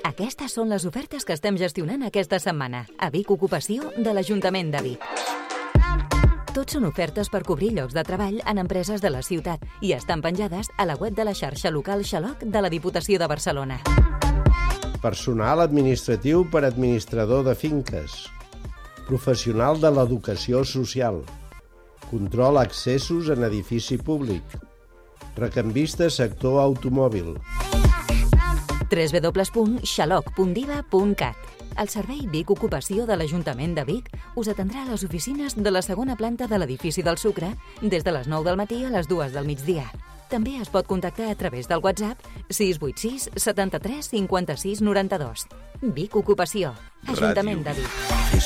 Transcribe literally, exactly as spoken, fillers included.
Aquestes són les ofertes que estem gestionant aquesta setmana a Vic Ocupació de l'Ajuntament de Vic. Tots són ofertes per cobrir llocs de treball en empreses de la ciutat i estan penjades a la web de la xarxa local Xaloc de la Diputació de Barcelona. Personal administratiu per administrador de finques. Professional de l'educació social. Control accessos en edifici públic. Recanvista sector automòbil. w w w punt xaloc punt diva punt cat. El servei Vic Ocupació de l'Ajuntament de Vic us atendrà a les oficines de la segona planta de l'edifici del Sucre des de les nou del matí a les dues del migdia. També es pot contactar a través del WhatsApp sis vuit sis setanta-tres cinquanta-sis noranta-dos. Vic Ocupació, Ajuntament de Vic.